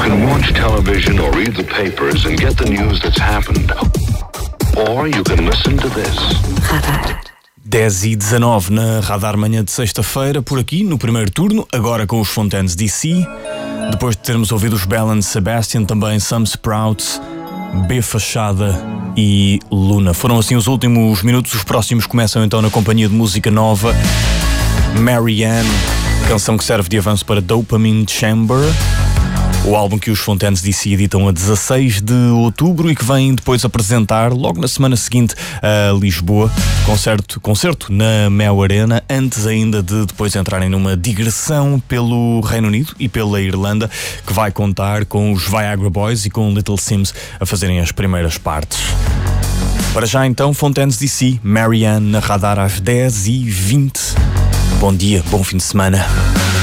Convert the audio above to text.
can watch television or read the papers and get the news that's happened. Or you can listen to this. Radar. 10h19 na Radar Manhã de sexta-feira, por aqui, no primeiro turno, agora com os Fontaines DC. Depois de termos ouvido os Bell and Sebastian, também Some Sprouts, B Fachada e Luna. Foram assim os últimos minutos, os próximos começam então na companhia de música nova, Marianne, canção que serve de avanço para Dopamine Chamber, o álbum que os Fontaines DC editam a 16 de outubro e que vem depois apresentar, logo na semana seguinte, a Lisboa, concerto na Mel Arena, antes ainda de depois entrarem numa digressão pelo Reino Unido e pela Irlanda, que vai contar com os Viagra Boys e com Little Sims a fazerem as primeiras partes. Para já então, Fontaines DC, Marianne na Radar às 10h20. Bom dia, bom fim de semana.